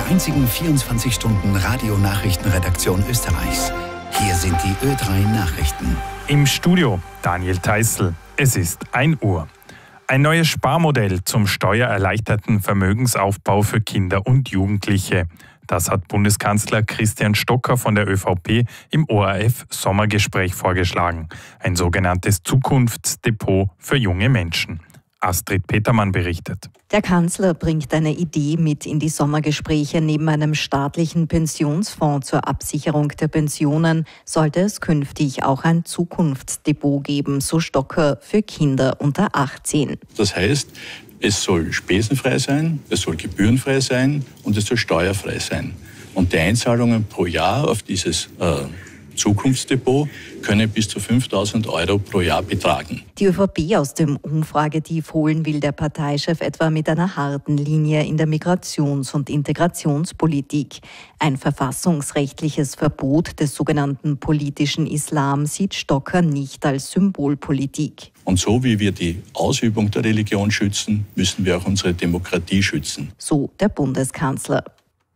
der einzigen 24-Stunden-Radio-Nachrichtenredaktion Österreichs. Hier sind die Ö3 Nachrichten. Im Studio Daniel Theißl. Es ist 1 Uhr. Ein neues Sparmodell zum steuererleichterten Vermögensaufbau für Kinder und Jugendliche. Das hat Bundeskanzler Christian Stocker von der ÖVP im ORF-Sommergespräch vorgeschlagen. Ein sogenanntes Zukunftsdepot für junge Menschen. Astrid Petermann berichtet. Der Kanzler bringt eine Idee mit in die Sommergespräche. Neben einem staatlichen Pensionsfonds zur Absicherung der Pensionen sollte es künftig auch ein Zukunftsdepot geben, so Stocker, für Kinder unter 18. Das heißt, es soll spesenfrei sein, es soll gebührenfrei sein und es soll steuerfrei sein. Und die Einzahlungen pro Jahr auf dieses Zukunftsdepot können bis zu 5.000 € pro Jahr betragen. Die ÖVP aus dem Umfragetief holen will der Parteichef etwa mit einer harten Linie in der Migrations- und Integrationspolitik. Ein verfassungsrechtliches Verbot des sogenannten politischen Islam sieht Stocker nicht als Symbolpolitik. Und so wie wir die Ausübung der Religion schützen, müssen wir auch unsere Demokratie schützen. So der Bundeskanzler.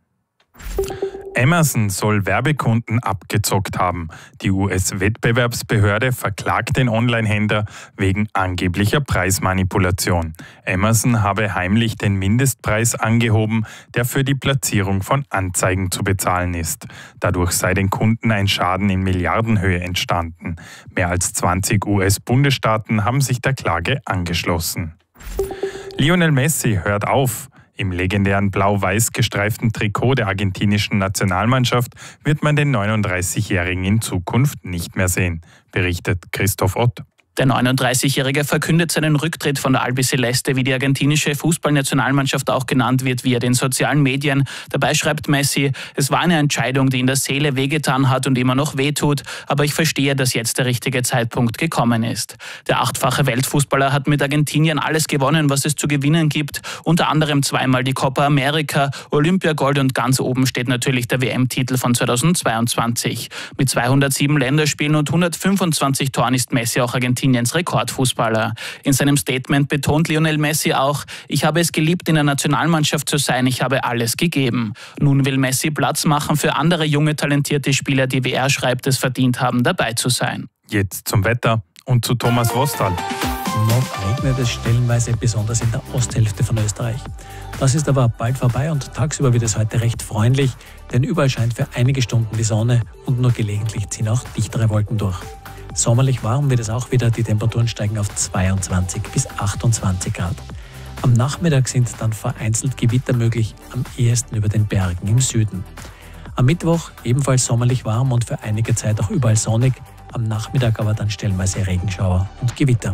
Amazon soll Werbekunden abgezockt haben. Die US-Wettbewerbsbehörde verklagt den Online-Händler wegen angeblicher Preismanipulation. Amazon habe heimlich den Mindestpreis angehoben, der für die Platzierung von Anzeigen zu bezahlen ist. Dadurch sei den Kunden ein Schaden in Milliardenhöhe entstanden. Mehr als 20 US-Bundesstaaten haben sich der Klage angeschlossen. Lionel Messi hört auf. Im legendären blau-weiß gestreiften Trikot der argentinischen Nationalmannschaft wird man den 39-Jährigen in Zukunft nicht mehr sehen, berichtet Christoph Ott. Der 39-Jährige verkündet seinen Rücktritt von der Albiceleste, wie die argentinische Fußballnationalmannschaft auch genannt wird, via den sozialen Medien. Dabei schreibt Messi, es war eine Entscheidung, die in der Seele wehgetan hat und immer noch wehtut, aber ich verstehe, dass jetzt der richtige Zeitpunkt gekommen ist. Der 8-fache Weltfußballer hat mit Argentinien alles gewonnen, was es zu gewinnen gibt, unter anderem zweimal die Copa America, Olympiagold und ganz oben steht natürlich der WM-Titel von 2022. Mit 207 Länderspielen und 125 Toren ist Messi auch Argentiniens Rekordfußballer. In seinem Statement betont Lionel Messi auch, ich habe es geliebt, in der Nationalmannschaft zu sein, ich habe alles gegeben. Nun will Messi Platz machen für andere junge, talentierte Spieler, die, wie er schreibt, es verdient haben, dabei zu sein. Jetzt zum Wetter und zu Thomas Wostal. Noch regnet es stellenweise, besonders in der Osthälfte von Österreich. Das ist aber bald vorbei und tagsüber wird es heute recht freundlich, denn überall scheint für einige Stunden die Sonne und nur gelegentlich ziehen auch dichtere Wolken durch. Sommerlich warm wird es auch wieder, die Temperaturen steigen auf 22 bis 28 Grad. Am Nachmittag sind dann vereinzelt Gewitter möglich, am ehesten über den Bergen im Süden. Am Mittwoch ebenfalls sommerlich warm und für einige Zeit auch überall sonnig, am Nachmittag aber dann stellenweise Regenschauer und Gewitter.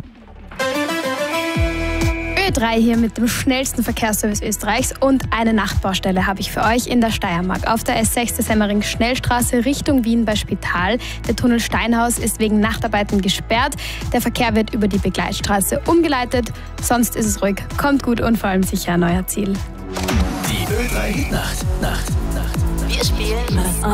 Ö3 hier mit dem schnellsten Verkehrsservice Österreichs und eine Nachtbaustelle habe ich für euch in der Steiermark. Auf der S6 der Semmering-Schnellstraße Richtung Wien bei Spital. Der Tunnel Steinhaus ist wegen Nachtarbeiten gesperrt. Der Verkehr wird über die Begleitstraße umgeleitet. Sonst ist es ruhig. Kommt gut und vor allem sicher ein neuer Ziel. Die Ö3 Nacht. Wir spielen